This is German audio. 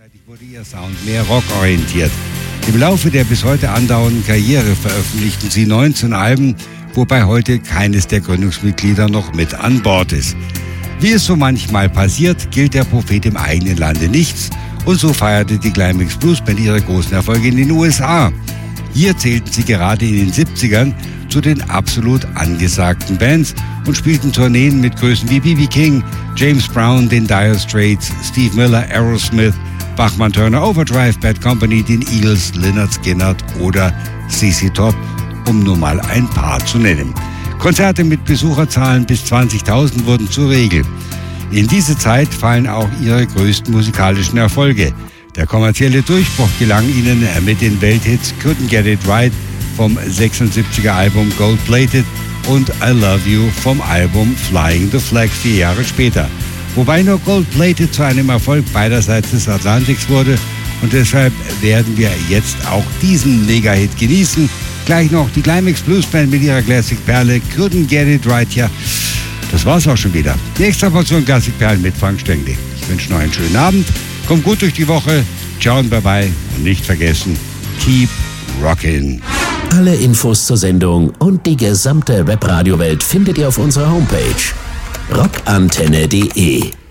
Gleichzeitig wurde ihr Sound mehr rockorientiert. Im Laufe der bis heute andauernden Karriere veröffentlichten sie 19 Alben, wobei heute keines der Gründungsmitglieder noch mit an Bord ist. Wie es so manchmal passiert, gilt der Prophet im eigenen Lande nichts und so feierte die Climax Blues Band ihre großen Erfolge in den USA. Hier zählten sie gerade in den 70ern zu den absolut angesagten Bands und spielten Tourneen mit Größen wie B.B. King, James Brown, den Dire Straits, Steve Miller, Aerosmith, Bachman Turner Overdrive, Bad Company, den Eagles, Lynyrd Skynyrd oder ZZ Top, um nur mal ein paar zu nennen. Konzerte mit Besucherzahlen bis 20.000 wurden zur Regel. In diese Zeit fallen auch ihre größten musikalischen Erfolge. Der kommerzielle Durchbruch gelang ihnen mit den Welthits Couldn't Get It Right vom 76er Album Gold Plated und I Love You vom Album Flying the Flag 4 Jahre später. Wobei nur Gold Plated zu einem Erfolg beiderseits des Atlantiks wurde und deshalb werden wir jetzt auch diesen Mega-Hit genießen. Gleich noch die Climax Blues Band mit ihrer Classic-Perle Couldn't Get It Right. Ja, das war's auch schon wieder. Die Extraportion Classic-Perlen mit Frank Stengli. Ich wünsche noch einen schönen Abend. Kommt gut durch die Woche. Ciao und bye-bye. Und nicht vergessen, keep rockin'. Alle Infos zur Sendung und die gesamte Webradiowelt findet ihr auf unserer Homepage rockantenne.de.